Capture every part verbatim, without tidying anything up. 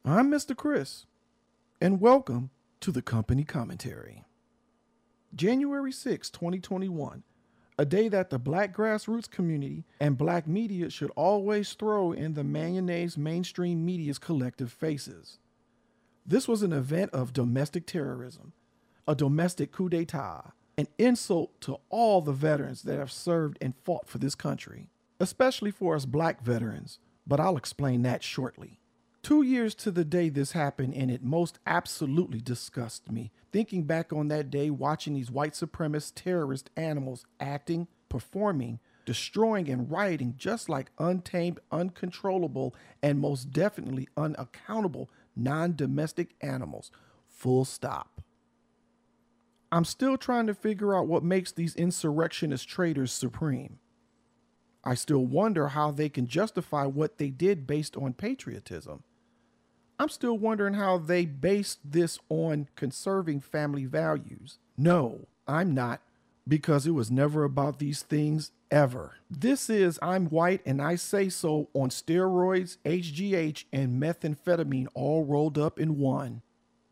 I'm Mister Chris, and welcome to the Company Commentary. January sixth, twenty twenty-one, a day that the black grassroots community and black media should always throw in the mayonnaise mainstream media's collective faces. This was an event of domestic terrorism, a domestic coup d'etat, an insult to all the veterans that have served and fought for this country, especially for us black veterans, but I'll explain that shortly. Two years to the day this happened, and it most absolutely disgusts me, thinking back on that day watching these white supremacist terrorist animals acting, performing, destroying, and rioting just like untamed, uncontrollable, and most definitely unaccountable non-domestic animals. Full stop. I'm still trying to figure out what makes these insurrectionist traitors supreme. I still wonder how they can justify what they did based on patriotism. I'm still wondering how they based this on conserving family values. No, I'm not, because it was never about these things ever. This is I'm white and I say so on steroids, H G H, and methamphetamine all rolled up in one.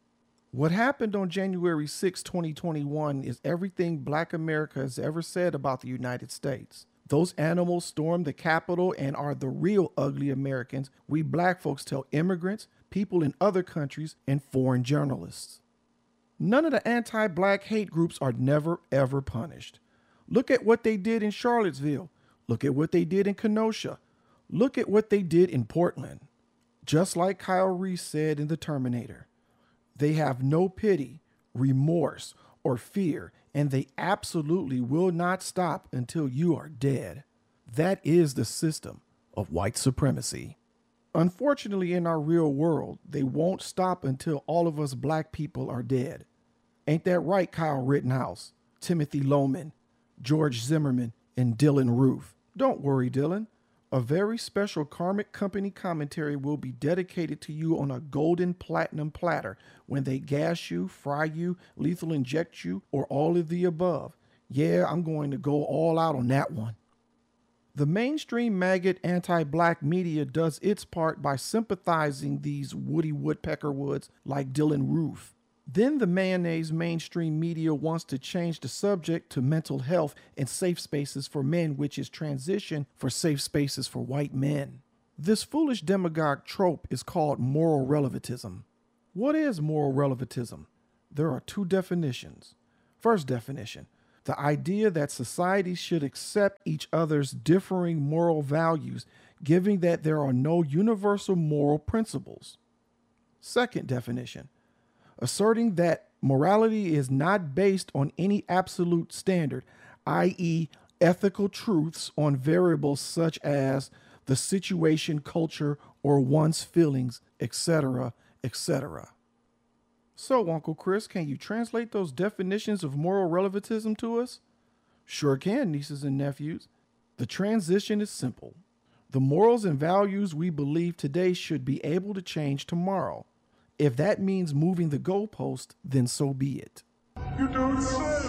What happened on January sixth, twenty twenty-one is everything Black America has ever said about the United States. Those animals stormed the Capitol and are the real ugly Americans we black folks tell immigrants, people in other countries, and foreign journalists. None of the anti-black hate groups are never ever punished. Look at what they did in Charlottesville. Look at what they did in Kenosha. Look at what they did in Portland. Just like Kyle Reese said in The Terminator, they have no pity, remorse, or fear, and they absolutely will not stop until you are dead. That is the system of white supremacy. Unfortunately, in our real world, they won't stop until all of us black people are dead. Ain't that right, Kyle Rittenhouse, Timothy Loman, George Zimmerman, and Dylan Roof? Don't worry, Dylan. A very special Karmic Company commentary will be dedicated to you on a golden platinum platter when they gas you, fry you, lethal inject you, or all of the above. Yeah, I'm going to go all out on that one. The mainstream maggot anti-black media does its part by sympathizing these Woody Woodpecker Woods like Dylan Roof. Then the mayonnaise mainstream media wants to change the subject to mental health and safe spaces for men, which is transition for safe spaces for white men. This foolish demagogue trope is called moral relativism. What is moral relativism? There are two definitions. First definition, the idea that society should accept each other's differing moral values, given that there are no universal moral principles. Second definition, asserting that morality is not based on any absolute standard, that is ethical truths on variables such as the situation, culture, or one's feelings, et cetera, et cetera. So, Uncle Chris, can you translate those definitions of moral relativism to us? Sure can, nieces and nephews. The transition is simple. The morals and values we believe today should be able to change tomorrow. If that means moving the goalpost, then so be it. You don't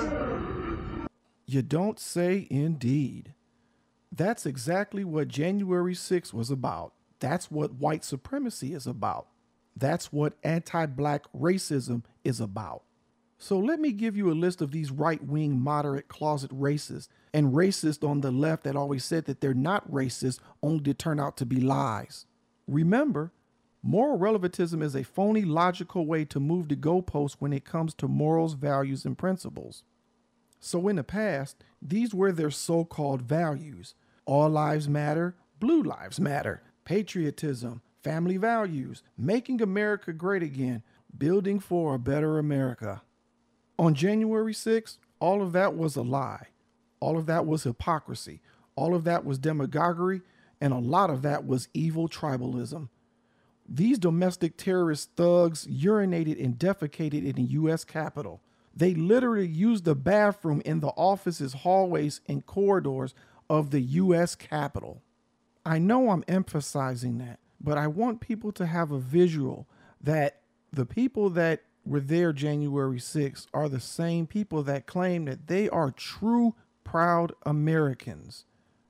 say. You don't say indeed. That's exactly what January sixth was about. That's what white supremacy is about. That's what anti-black racism is about. So let me give you a list of these right-wing moderate closet racists and racists on the left that always said that they're not racist only to turn out to be lies. Remember, moral relativism is a phony logical way to move the goalpost when it comes to morals, values, and principles. So in the past, these were their so-called values. All lives matter, blue lives matter, patriotism, family values, making America great again, building for a better America. On January sixth, all of that was a lie. All of that was hypocrisy. All of that was demagoguery, and a lot of that was evil tribalism. These domestic terrorist thugs urinated and defecated in the U S Capitol. They literally used the bathroom in the offices, hallways, and corridors of the U S Capitol. I know I'm emphasizing that, but I want people to have a visual that the people that were there January sixth are the same people that claim that they are true, proud Americans.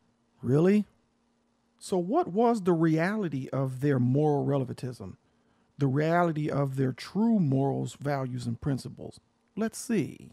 Really? So what was the reality of their moral relativism? the reality of their true morals, values, and principles. Let's see.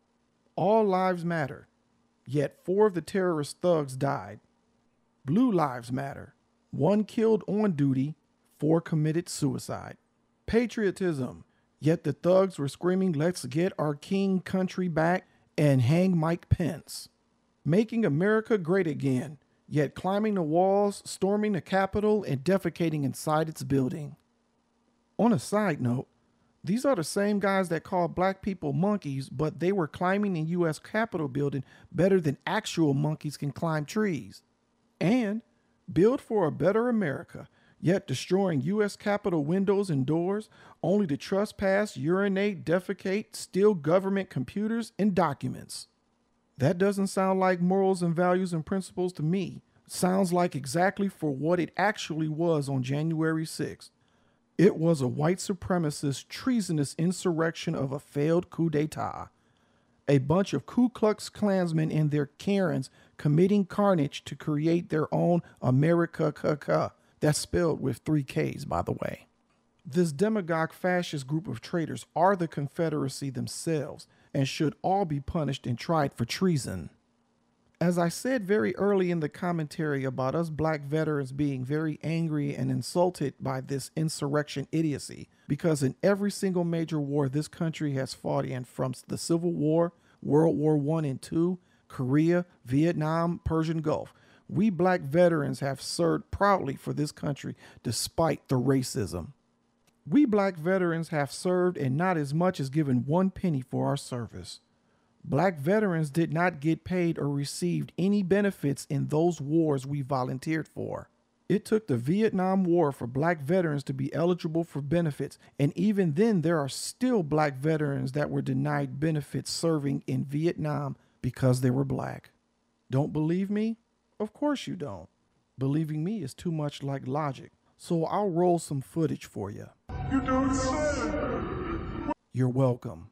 All lives matter, yet four of the terrorist thugs died. Blue lives matter. One killed on duty, four committed suicide. Patriotism, yet the thugs were screaming, "Let's get our king country back and hang Mike Pence." Making America great again, yet climbing the walls, storming the Capitol, and defecating inside its building. On a side note, these are the same guys that call black people monkeys, but they were climbing the U S Capitol building better than actual monkeys can climb trees. And build for a better America, yet destroying U S Capitol windows and doors only to trespass, urinate, defecate, steal government computers and documents. That doesn't sound like morals and values and principles to me. Sounds like exactly for what it actually was on January sixth. It was a white supremacist, treasonous insurrection of a failed coup d'etat. A bunch of Ku Klux Klansmen and their Karens committing carnage to create their own America. That's spelled with three K's, by the way. This demagogue fascist group of traitors are the Confederacy themselves and should all be punished and tried for treason. As I said very early in the commentary about us black veterans being very angry and insulted by this insurrection idiocy, because in every single major war this country has fought in, from the Civil War, World War One and Two, Korea, Vietnam, Persian Gulf, we black veterans have served proudly for this country despite the racism. We black veterans have served and not as much as given one penny for our service. Black veterans did not get paid or received any benefits in those wars we volunteered for. It took the Vietnam War for black veterans to be eligible for benefits, and even then there are still black veterans that were denied benefits serving in Vietnam because they were black. Don't believe me? Of course you don't. Believing me is too much like logic, so I'll roll some footage for you. You don't say. You're welcome.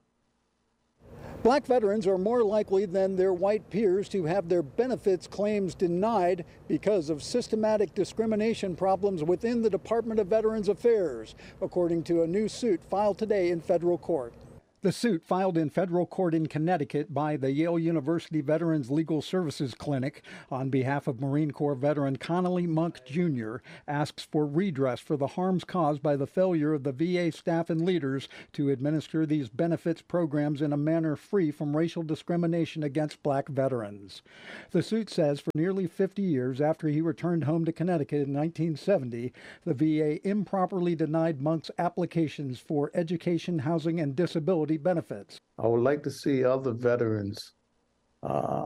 Black veterans are more likely than their white peers to have their benefits claims denied because of systematic discrimination problems within the Department of Veterans Affairs, according to a new suit filed today in federal court. The suit, filed in federal court in Connecticut by the Yale University Veterans Legal Services Clinic on behalf of Marine Corps veteran Connolly Monk, Junior, asks for redress for the harms caused by the failure of the V A staff and leaders to administer these benefits programs in a manner free from racial discrimination against black veterans. The suit says for nearly fifty years after he returned home to Connecticut in nineteen seventy, the V A improperly denied Monk's applications for education, housing, and disability benefits. I would like to see other veterans, uh,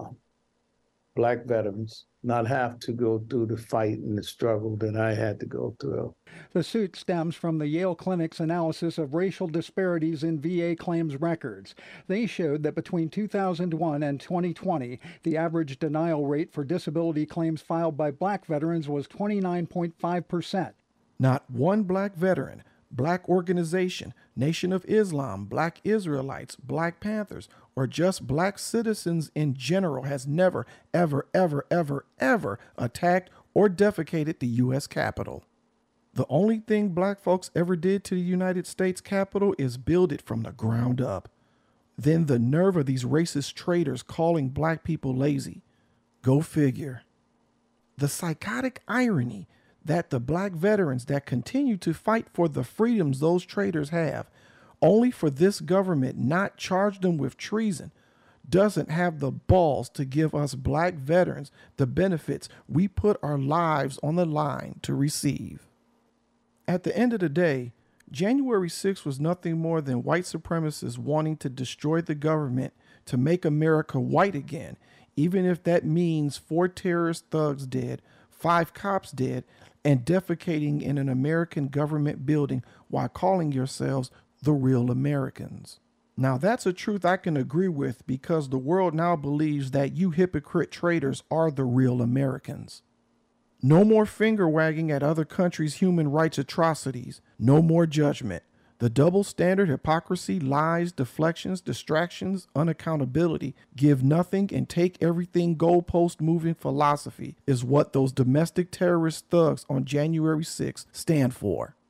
black veterans, not have to go through the fight and the struggle that I had to go through. The suit stems from the Yale Clinic's analysis of racial disparities in V A claims records. They showed that between two thousand one and twenty twenty, the average denial rate for disability claims filed by black veterans was twenty-nine point five percent. Not one black veteran, black organization, Nation of Islam, Black Israelites, Black Panthers, or just black citizens in general has never, ever, ever, ever, ever attacked or defecated the U S Capitol. The only thing black folks ever did to the United States Capitol is build it from the ground up. Then the nerve of these racist traitors calling black people lazy. Go figure. The psychotic irony that the black veterans that continue to fight for the freedoms those traitors have, only for this government not charge them with treason, doesn't have the balls to give us black veterans the benefits we put our lives on the line to receive. At the end of the day, January sixth was nothing more than white supremacists wanting to destroy the government to make America white again, even if that means four terrorist thugs dead, five cops dead, and defecating in an American government building while calling yourselves the real Americans. Now that's a truth I can agree with, because the world now believes that you hypocrite traitors are the real Americans. No more finger wagging at other countries' human rights atrocities. No more judgment. The double standard, hypocrisy, lies, deflections, distractions, unaccountability, give nothing and take everything goalpost moving philosophy is what those domestic terrorist thugs on January sixth stand for.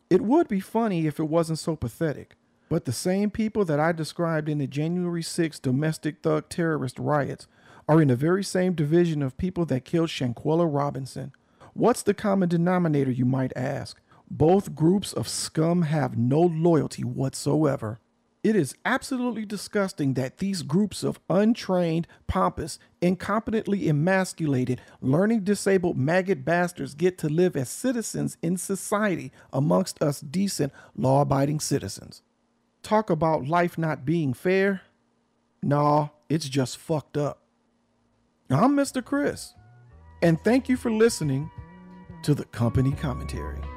It would be funny if it wasn't so pathetic, but the same people that I described in the January sixth domestic thug terrorist riots are in the very same division of people that killed Shanquella Robinson. What's the common denominator, you might ask? Both groups of scum have no loyalty whatsoever. It is absolutely disgusting that these groups of untrained, pompous, incompetently emasculated, learning disabled maggot bastards get to live as citizens in society amongst us decent, law-abiding citizens. Talk about life not being fair? Nah, it's just fucked up. I'm Mister Chris, and thank you for listening to the Company Commentary.